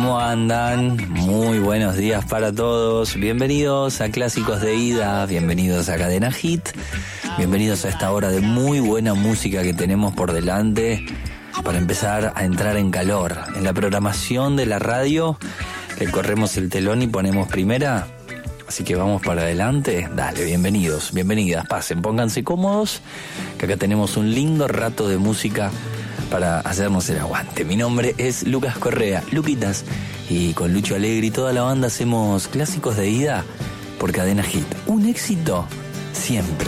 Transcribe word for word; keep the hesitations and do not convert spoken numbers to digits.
¿Cómo andan? Muy buenos días para todos. Bienvenidos a Clásicos de Ida, bienvenidos a Cadena Hit, bienvenidos a esta hora de muy buena música que tenemos por delante para empezar a entrar en calor. En la programación de la radio le corremos el telón y ponemos primera, así que vamos para adelante. Dale, bienvenidos, bienvenidas, pasen, pónganse cómodos, que acá tenemos un lindo rato de música para hacernos el aguante. Mi nombre es Lucas Correa, Luquitas, y con Lucho Alegre y toda la banda hacemos Clásicos de Ida por Cadena Hit. Un éxito siempre.